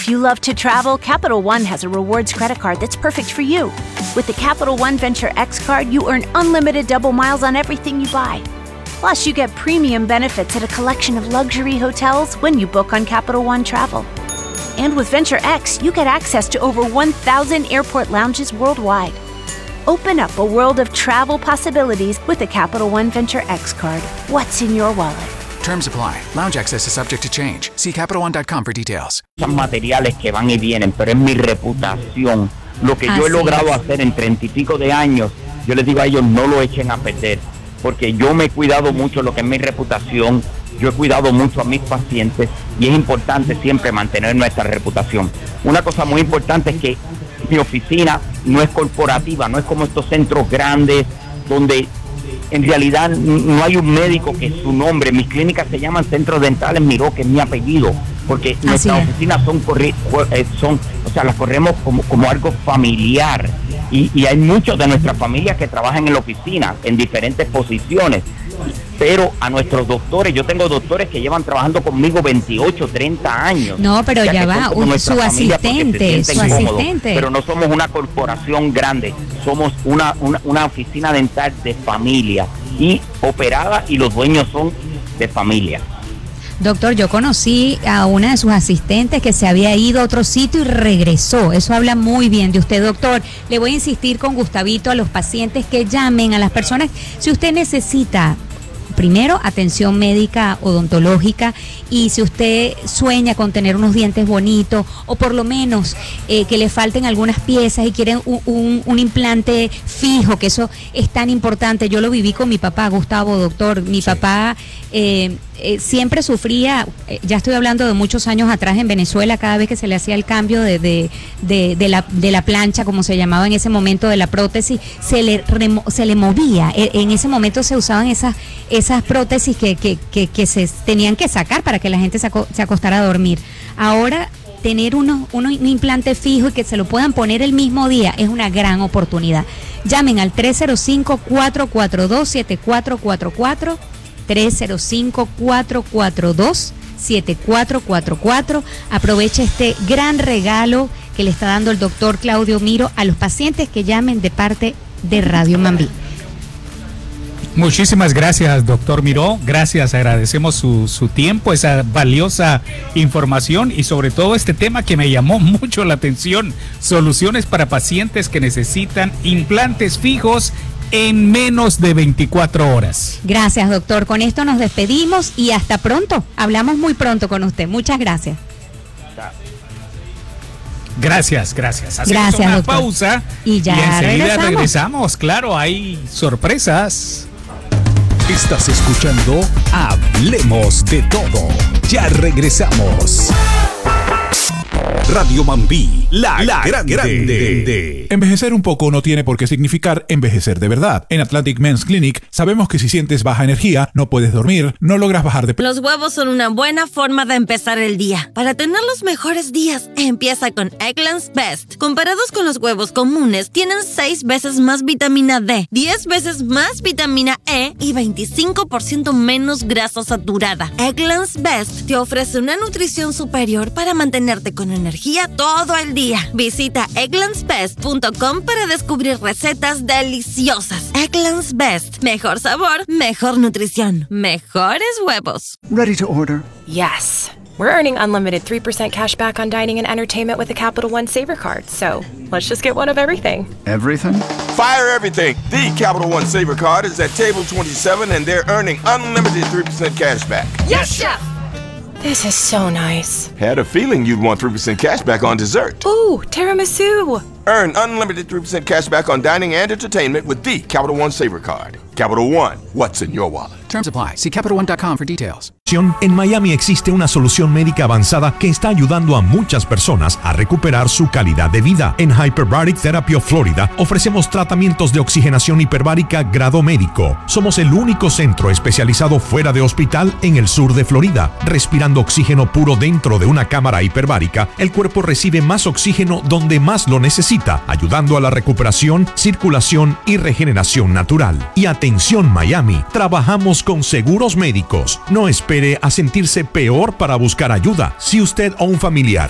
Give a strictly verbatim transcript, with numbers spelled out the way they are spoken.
If you love to travel, Capital One has a rewards credit card that's perfect for you. With the Capital One Venture X card, you earn unlimited double miles on everything you buy. Plus, you get premium benefits at a collection of luxury hotels when you book on Capital One Travel. And with Venture X, you get access to over one thousand airport lounges worldwide. Open up a world of travel possibilities with the Capital One Venture X card. What's in your wallet? Terms apply. Lounge access is subject to change. See Capital One dot com for details. Son materiales que van y vienen, pero es mi reputación. Lo que Así yo he logrado es. hacer en treinta y pico de años, yo les digo a ellos, no lo echen a perder. Porque yo me he cuidado mucho lo que es mi reputación, yo he cuidado mucho a mis pacientes y es importante siempre mantener nuestra reputación. Una cosa muy importante es que mi oficina no es corporativa, no es como estos centros grandes donde en realidad no hay un médico que es su nombre. Mis clínicas se llaman Centros Dentales Miró, que es mi apellido, porque Así nuestras es. oficinas son, corri- son, o sea, las corremos como, como algo familiar. Y, y hay muchos de nuestras familias que trabajan en la oficina, en diferentes posiciones. Pero a nuestros doctores, yo tengo doctores que llevan trabajando conmigo veintiocho, treinta años. No, pero ya va, un, su asistente, su asistente. Pero no somos una corporación grande, somos una, una, una oficina dental de familia y operada, y los dueños son de familia. Doctor, yo conocí a una de sus asistentes que se había ido a otro sitio y regresó. Eso habla muy bien de usted, doctor. Le voy a insistir con Gustavito a los pacientes que llamen, a las personas. Si usted necesita, primero, atención médica odontológica, y si usted sueña con tener unos dientes bonitos, o por lo menos eh, que le falten algunas piezas y quieren un, un, un implante fijo, que eso es tan importante. Yo lo viví con mi papá, Gustavo, doctor. Mi sí. papá eh, eh, siempre sufría, eh, ya estoy hablando de muchos años atrás, en Venezuela, cada vez que se le hacía el cambio de, de, de, de, la, de la plancha, como se llamaba en ese momento, de la prótesis, se le, remo, se le movía. En ese momento se usaban esas, esas prótesis que, que, que, que se tenían que sacar para que la gente se, aco, se acostara a dormir. Ahora, tener uno, uno, un implante fijo y que se lo puedan poner el mismo día es una gran oportunidad. Llamen al tres cero cinco, cuatro cuatro dos, siete cuatro cuatro cuatro, tres cero cinco, cuatro cuatro dos, siete cuatro cuatro cuatro. Aproveche este gran regalo que le está dando el doctor Claudio Miro a los pacientes que llamen de parte de Radio Mambí. Muchísimas gracias, doctor Miró. Gracias, agradecemos su, su tiempo, esa valiosa información y sobre todo este tema que me llamó mucho la atención: soluciones para pacientes que necesitan implantes fijos en menos de veinticuatro horas. Gracias, doctor. Con esto nos despedimos y hasta pronto. Hablamos muy pronto con usted. Muchas gracias. Gracias, gracias. Hacemos gracias, una doctor. pausa y ya y enseguida regresamos. regresamos. Claro, hay sorpresas. Estás escuchando Hablemos de Todo. Ya regresamos. Radio Mambí, la, la grande. grande. Envejecer un poco no tiene por qué significar envejecer de verdad. En Atlantic Men's Clinic sabemos que si sientes baja energía, no puedes dormir, no logras bajar de peso. Los huevos son una buena forma de empezar el día. Para tener los mejores días, empieza con Eggland's Best. Comparados con los huevos comunes, tienen seis veces más vitamina D, diez veces más vitamina E y veinticinco por ciento menos grasa saturada. Eggland's Best te ofrece una nutrición superior para mantenerte con energía todo el día. Visita egglands best punto com para descubrir recetas deliciosas. Eggland's Best. Mejor sabor, mejor nutrición, mejores huevos. Ready to order? Yes. We're earning unlimited three percent cash back on dining and entertainment with a Capital One Saver card. So let's just get one of everything. Everything? Fire everything. The Capital One Saver card is at table twenty-seven and they're earning unlimited three percent cash back. Yes, Chef! This is so nice. Had a feeling you'd want three percent cash back on dessert. Ooh, tiramisu. Earn unlimited three percent cash back on dining and entertainment with the Capital One Saver card. Capital One, what's in your wallet? Terms apply. See Capital One dot com for details. En Miami existe una solución médica avanzada que está ayudando a muchas personas a recuperar su calidad de vida. En Hyperbaric Therapy of Florida ofrecemos tratamientos de oxigenación hiperbárica grado médico. Somos el único centro especializado fuera de hospital en el sur de Florida. Respirando oxígeno puro dentro de una cámara hiperbárica, el cuerpo recibe más oxígeno donde más lo necesita, ayudando a la recuperación, circulación y regeneración natural. Y atención Miami, trabajamos con seguros médicos. No espere a sentirse peor para buscar ayuda. Si usted o un familiar